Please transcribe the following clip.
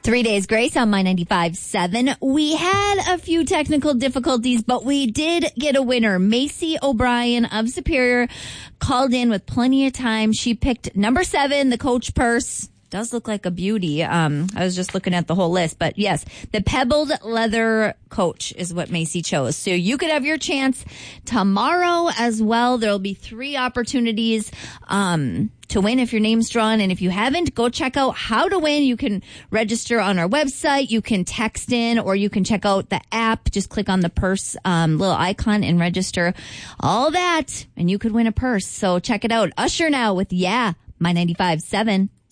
3 Days Grace on My 95.7. We had a few technical difficulties, but we did get a winner. Macy O'Brien of Superior called in with plenty of time. She picked number 7, the Coach purse. Does look like a beauty. I was just looking at the whole list, but yes, the pebbled leather Coach is what Macy chose. So you could have your chance tomorrow as well. There'll be 3 opportunities to win if your name's drawn. And if you haven't, go check out how to win. You can register on our website. You can text in, or you can check out the app. Just click on the purse little icon and register. All that, and you could win a purse. So check it out. Usher now with My 95.7.